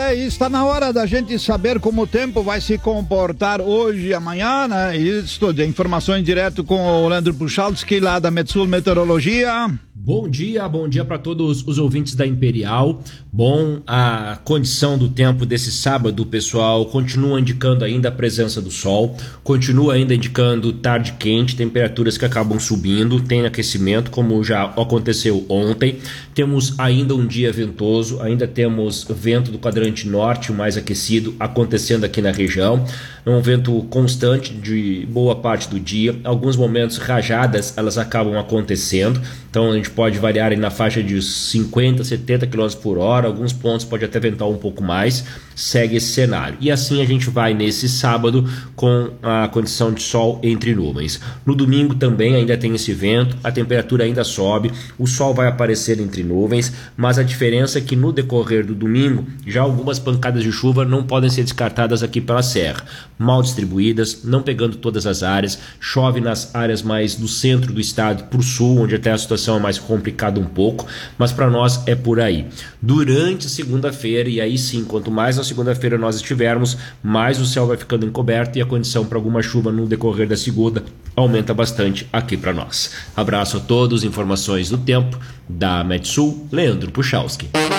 E está na hora da gente saber como o tempo vai se comportar hoje e amanhã, né? Isso, de informações direto com o Leandro Puchalski, lá da Metsul Meteorologia. Bom dia para todos os ouvintes da Imperial. Bom, a condição do tempo desse sábado, pessoal, continua indicando ainda a presença do sol, continua ainda indicando tarde quente, temperaturas que acabam subindo, tem aquecimento, como já aconteceu ontem. Temos ainda um dia ventoso, ainda temos vento do quadrante norte, o mais aquecido, acontecendo aqui na região. É um vento constante de boa parte do dia. Alguns momentos rajadas, elas acabam acontecendo. Então a gente pode variar aí na faixa de 50, 70 km por hora. Alguns pontos pode até ventar um pouco mais. Segue esse cenário. E assim a gente vai nesse sábado com a condição de sol entre nuvens. No domingo também ainda tem esse vento. A temperatura ainda sobe. O sol vai aparecer entre nuvens. Mas a diferença é que no decorrer do domingo, já algumas pancadas de chuva não podem ser descartadas aqui pela serra. Mal distribuídas, não pegando todas as áreas. Chove nas áreas mais do centro do estado para o sul, onde até a situação é mais complicada um pouco, mas para nós é por aí. Durante a segunda-feira, e aí sim, quanto mais na segunda-feira nós estivermos, mais o céu vai ficando encoberto e a condição para alguma chuva no decorrer da segunda aumenta bastante aqui para nós. Abraço a todos, informações do tempo da Metsul, Leandro Puchalski.